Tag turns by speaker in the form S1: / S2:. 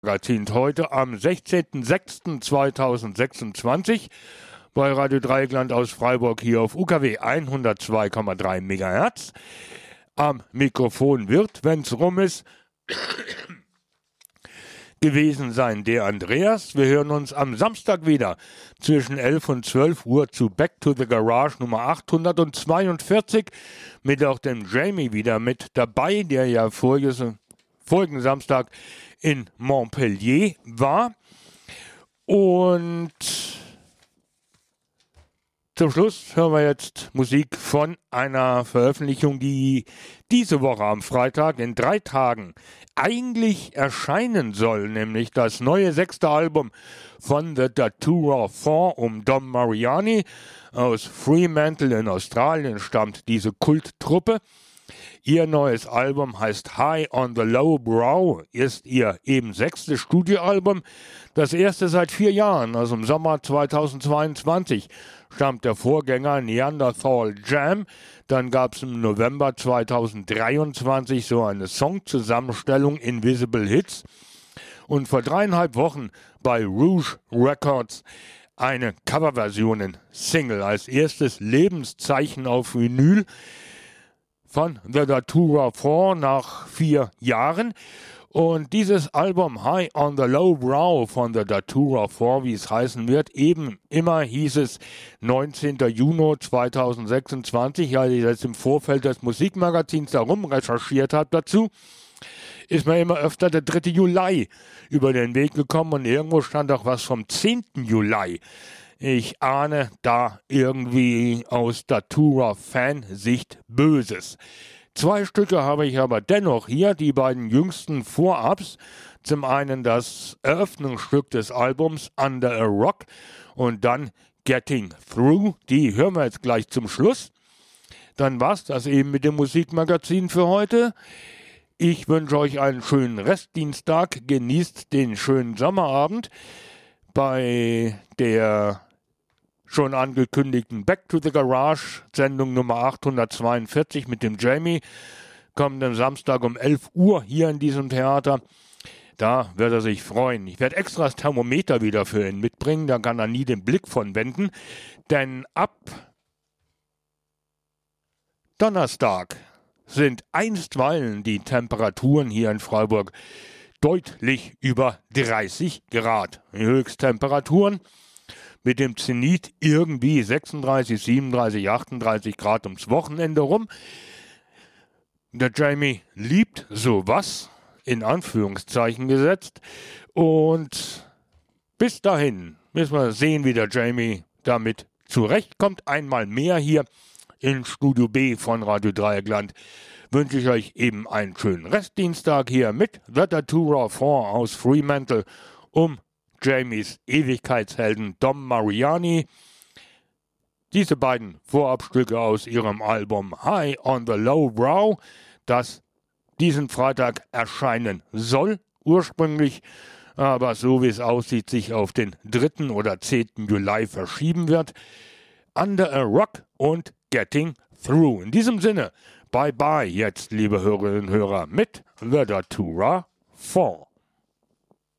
S1: Magazin heute am 16.06.2026 bei Radio Dreieckland aus Freiburg hier auf UKW 102,3 MHz. Am Mikrofon wird, wenn's rum ist, gewesen sein der Andreas. Wir hören uns am Samstag wieder zwischen 11 und 12 Uhr zu Back to the Garage Nummer 842 mit auch dem Jamie wieder mit dabei, der ja vorigen Samstag in Montpellier war. Und zum Schluss hören wir jetzt Musik von einer Veröffentlichung, die diese Woche am Freitag in 3 Tagen eigentlich erscheinen soll, nämlich das neue 6. Album von The Datura 4 um Dom Mariani. Aus Fremantle in Australien stammt diese Kulttruppe. Ihr neues Album heißt High on the Low Brow, ist ihr eben 6. Studioalbum. Das erste seit 4 Jahren, also im Sommer 2022, stammt der Vorgänger Neanderthal Jam. Dann gab es im November 2023 so eine Songzusammenstellung Invisible Hits. Und vor 3,5 Wochen bei Rouge Records eine Coverversionen-Single als erstes Lebenszeichen auf Vinyl von The Datura 4 nach 4 Jahren. Und dieses Album High on the Low Brow von The Datura 4, wie es heißen wird, eben immer hieß es 19. Juni 2026, als ich jetzt im Vorfeld des Musikmagazins darum recherchiert habe dazu, ist mir immer öfter der 3. Juli über den Weg gekommen und irgendwo stand auch was vom 10. Juli. Ich ahne da irgendwie aus Datura-Fansicht Böses. 2 Stücke habe ich aber dennoch hier, die beiden jüngsten Vorabs. Zum einen das Eröffnungsstück des Albums Under a Rock und dann Getting Through. Die hören wir jetzt gleich zum Schluss. Dann war's das eben mit dem Musikmagazin für heute. Ich wünsche euch einen schönen Restdienstag. Genießt den schönen Sommerabend bei der schon angekündigten Back to the Garage, Sendung Nummer 842 mit dem Jamie, kommenden Samstag um 11 Uhr hier in diesem Theater. Da wird er sich freuen. Ich werde extra das Thermometer wieder für ihn mitbringen, da kann er nie den Blick von wenden, denn ab Donnerstag sind einstweilen die Temperaturen hier in Freiburg deutlich über 30 Grad. Die Höchsttemperaturen mit dem Zenit irgendwie 36, 37, 38 Grad ums Wochenende rum. Der Jamie liebt sowas, in Anführungszeichen gesetzt. Und bis dahin müssen wir sehen, wie der Jamie damit zurechtkommt. Einmal mehr hier in Studio B von Radio Dreieckland wünsche ich euch eben einen schönen Restdienstag hier mit The Datura 4 aus Fremantle um Jamies Ewigkeitshelden Dom Mariani. Diese beiden Vorabstücke aus ihrem Album High on the Low Brow, das diesen Freitag erscheinen soll, ursprünglich, aber so wie es aussieht, sich auf den 3. oder 10. Juli verschieben wird. Under a Rock und Getting Through. In diesem Sinne, bye bye jetzt, liebe Hörerinnen und Hörer, mit The Datura 4.